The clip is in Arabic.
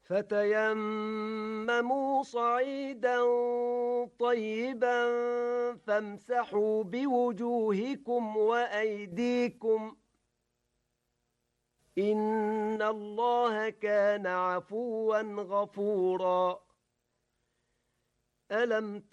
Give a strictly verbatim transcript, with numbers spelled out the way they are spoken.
فتيمموا صعيدا طيبا فامسحوا بوجوهكم وأيديكم إن الله كان عفوا غفورا. ألم